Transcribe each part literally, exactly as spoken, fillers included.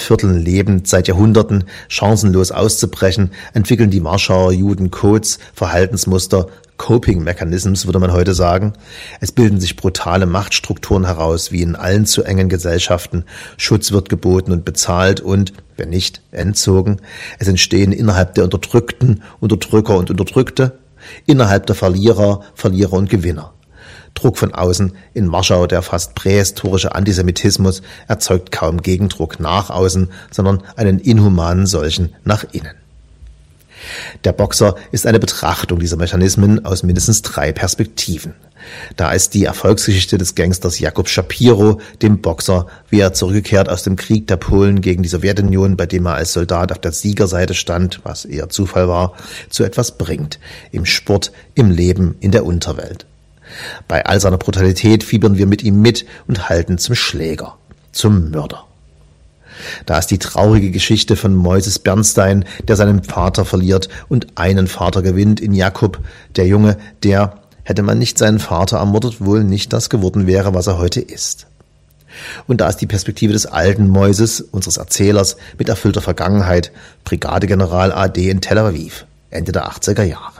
Vierteln lebend, seit Jahrhunderten chancenlos auszubrechen, entwickeln die Warschauer Juden Codes, Verhaltensmuster, Coping Mechanisms, würde man heute sagen. Es bilden sich brutale Machtstrukturen heraus, wie in allen zu engen Gesellschaften. Schutz wird geboten und bezahlt und, wenn nicht, entzogen. Es entstehen innerhalb der Unterdrückten Unterdrücker und Unterdrückte, innerhalb der Verlierer Verlierer und Gewinner. Druck von außen. In Warschau der fast prähistorische Antisemitismus erzeugt kaum Gegendruck nach außen, sondern einen inhumanen solchen nach innen. Der Boxer ist eine Betrachtung dieser Mechanismen aus mindestens drei Perspektiven. Da ist die Erfolgsgeschichte des Gangsters Jakub Shapiro, dem Boxer, wie er zurückgekehrt aus dem Krieg der Polen gegen die Sowjetunion, bei dem er als Soldat auf der Siegerseite stand, was eher Zufall war, zu etwas bringt. Im Sport, im Leben, in der Unterwelt. Bei all seiner Brutalität fiebern wir mit ihm mit und halten zum Schläger, zum Mörder. Da ist die traurige Geschichte von Moises Bernstein, der seinen Vater verliert und einen Vater gewinnt in Jakub, der Junge, der, hätte man nicht seinen Vater ermordet, wohl nicht das geworden wäre, was er heute ist. Und da ist die Perspektive des alten Moises, unseres Erzählers, mit erfüllter Vergangenheit, Brigadegeneral A D in Tel Aviv, Ende der achtziger Jahre.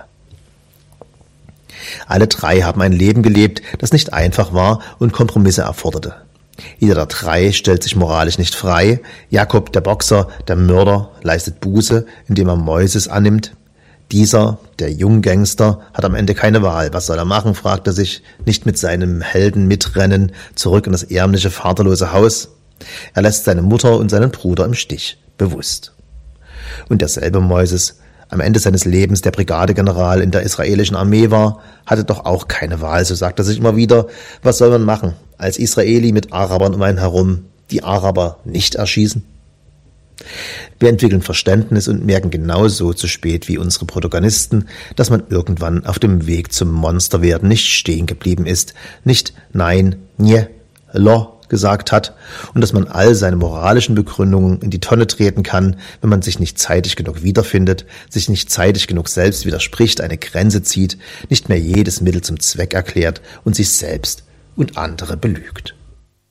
Alle drei haben ein Leben gelebt, das nicht einfach war und Kompromisse erforderte. Jeder der drei stellt sich moralisch nicht frei. Jakub, der Boxer, der Mörder, leistet Buße, indem er Moises annimmt. Dieser, der Junggangster, hat am Ende keine Wahl. Was soll er machen, fragt er sich. Nicht mit seinem Helden mitrennen, zurück in das ärmliche, vaterlose Haus. Er lässt seine Mutter und seinen Bruder im Stich, bewusst. Und derselbe Moises, am Ende seines Lebens der Brigadegeneral in der israelischen Armee war, hatte doch auch keine Wahl, so sagt er sich immer wieder. Was soll man machen, als Israeli mit Arabern um einen herum, die Araber nicht erschießen? Wir entwickeln Verständnis und merken genauso zu spät wie unsere Protagonisten, dass man irgendwann auf dem Weg zum Monsterwerden nicht stehen geblieben ist, nicht Nein, Nje, Lo gesagt hat und dass man all seine moralischen Begründungen in die Tonne treten kann, wenn man sich nicht zeitig genug wiederfindet, sich nicht zeitig genug selbst widerspricht, eine Grenze zieht, nicht mehr jedes Mittel zum Zweck erklärt und sich selbst und andere belügt.